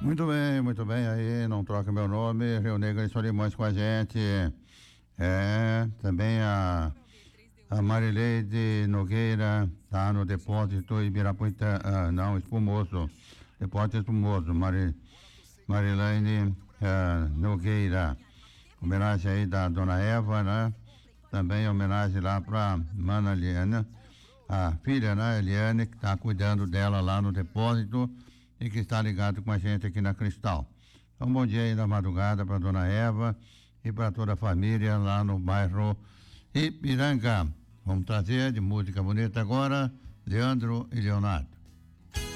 Muito bem, aí, não troca meu nome, Rio Negro e Solimões com a gente. Também a Marileide Nogueira tá no depósito Ibirapuitã, não, Espumoso, depósito Espumoso, Marilene Nogueira, homenagem aí da Dona Eva, né? Também homenagem lá pra Mana Eliana, a filha, né, Eliane, que tá cuidando dela lá no depósito e que está ligado com a gente aqui na Cristal. Então, bom dia aí da madrugada para Dona Eva e para toda a família lá no bairro Ipiranga. Vamos trazer de música bonita agora, Leandro e Leonardo.